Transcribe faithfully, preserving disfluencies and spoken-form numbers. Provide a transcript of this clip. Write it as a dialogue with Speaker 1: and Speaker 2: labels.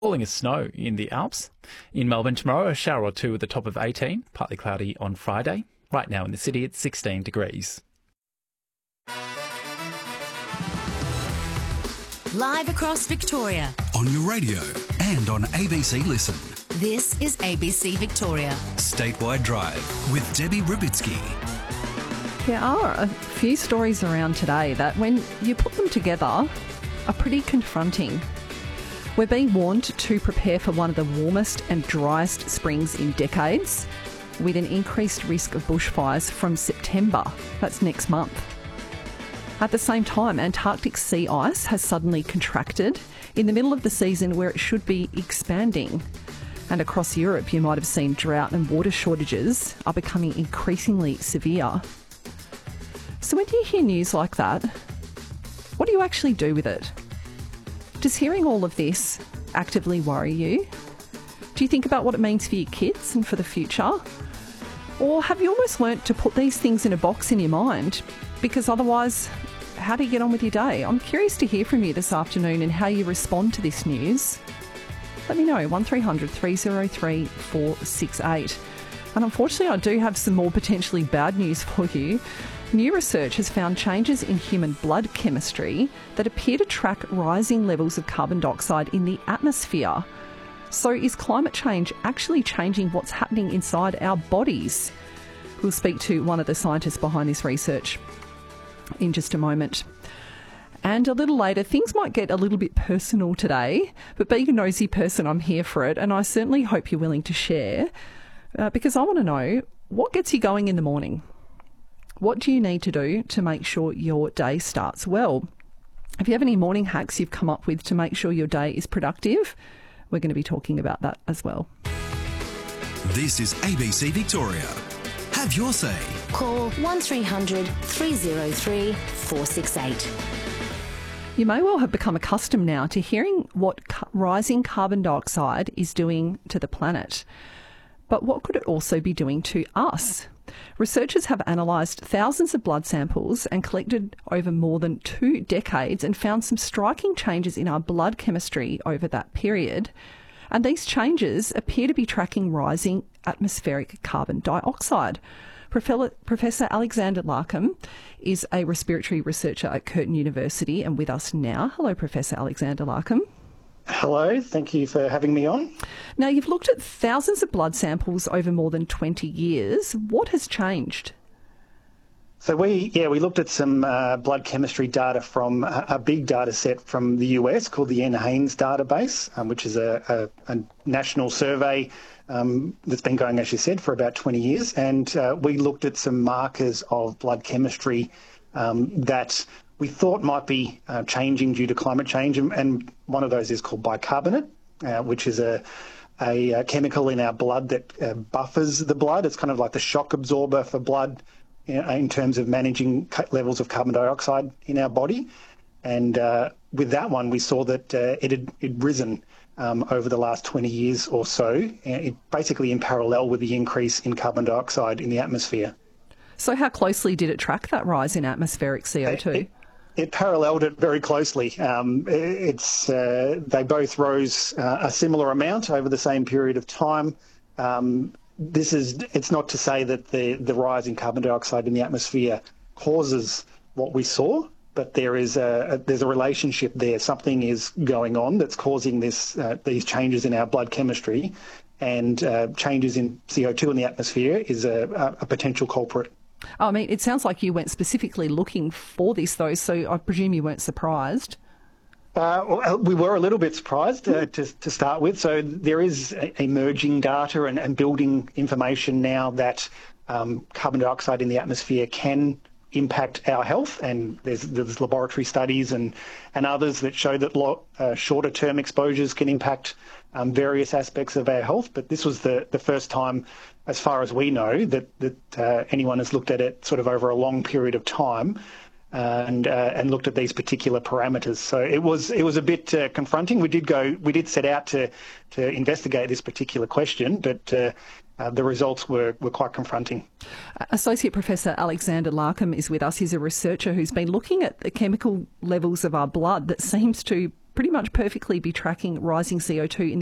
Speaker 1: falling as snow in the Alps. In Melbourne tomorrow, a shower or two at the top of eighteen, partly cloudy on Friday. Right now in the city, it's sixteen degrees.
Speaker 2: Live across Victoria.
Speaker 3: On your radio and on A B C Listen.
Speaker 2: This is A B C Victoria.
Speaker 3: Statewide Drive with Debbie Rubitsky.
Speaker 4: There are a few stories around today that, when you put them together, are pretty confronting. We're being warned to prepare for one of the warmest and driest springs in decades, with an increased risk of bushfires from September. That's next month. At the same time, Antarctic sea ice has suddenly contracted in the middle of the season where it should be expanding. And across Europe, you might have seen drought and water shortages are becoming increasingly severe. So when you hear news like that, what do you actually do with it? Does hearing all of this actively worry you? Do you think about what it means for your kids and for the future? Or have you almost learnt to put these things in a box in your mind? Because otherwise, how do you get on with your day? I'm curious to hear from you this afternoon and how you respond to this news. Let me know, one three hundred three oh three four six eight. And unfortunately, I do have some more potentially bad news for you. New research has found changes in human blood chemistry that appear to track rising levels of carbon dioxide in the atmosphere. So is climate change actually changing what's happening inside our bodies? We'll speak to one of the scientists behind this research in just a moment. And a little later, things might get a little bit personal today, but being a nosy person, I'm here for it, and I certainly hope you're willing to share, uh, because I want to know, what gets you going in the morning? What do you need to do to make sure your day starts well? If you have any morning hacks you've come up with to make sure your day is productive, we're going to be talking about that as well.
Speaker 3: This is A B C Victoria. Have your say.
Speaker 2: Call one three hundred three oh three four six eight.
Speaker 4: You may well have become accustomed now to hearing what ca- rising carbon dioxide is doing to the planet. But what could it also be doing to us? Researchers have analysed thousands of blood samples and collected over more than two decades and found some striking changes in our blood chemistry over that period. And these changes appear to be tracking rising atmospheric carbon dioxide. Professor Alexander Larkham is a respiratory researcher at Curtin University and with us now. Hello, Professor Alexander Larkham.
Speaker 5: Hello, thank you for having me on.
Speaker 4: Now, you've looked at thousands of blood samples over more than twenty years. What has changed?
Speaker 5: So we, yeah, we looked at some uh, blood chemistry data from a, a big data set from the U S called the NHANES database, um, which is a, a, a national survey um, that's been going, as you said, for about twenty years. And uh, we looked at some markers of blood chemistry um, that we thought might be uh, changing due to climate change, and, and one of those is called bicarbonate, uh, which is a, a, a chemical in our blood that uh, buffers the blood. It's kind of like the shock absorber for blood, you know, in terms of managing levels of carbon dioxide in our body. And uh, with that one, we saw that uh, it had it'd risen um, over the last twenty years or so, it basically in parallel with the increase in carbon dioxide in the atmosphere.
Speaker 4: So how closely did it track that rise in atmospheric C O two?
Speaker 5: It, it, It paralleled it very closely. Um, it's uh, they both rose uh, a similar amount over the same period of time. Um, this is it's not to say that the the rise in carbon dioxide in the atmosphere causes what we saw, but there is a, a there's a relationship there. Something is going on that's causing this uh, these changes in our blood chemistry, and uh, changes in C O two in the atmosphere is a, a, a potential culprit.
Speaker 4: Oh, I mean, it sounds like you weren't specifically looking for this, though, so I presume you weren't surprised.
Speaker 5: Uh, well, we were a little bit surprised uh, to, to start with. So there is emerging data and, and building information now that um, carbon dioxide in the atmosphere can impact our health, and there's, there's laboratory studies and, and others that show that lo- uh, shorter-term exposures can impact um, various aspects of our health. But this was the, the first time, as far as we know, that, that uh, anyone has looked at it sort of over a long period of time uh, and uh, and looked at these particular parameters. So it was it was a bit uh, confronting. We did go we did set out to to investigate this particular question, but uh, uh, the results were, were quite confronting.
Speaker 4: Associate Professor Alexander Larkham is with us. He's a researcher who's been looking at the chemical levels of our blood that seems to pretty much perfectly be tracking rising C O two in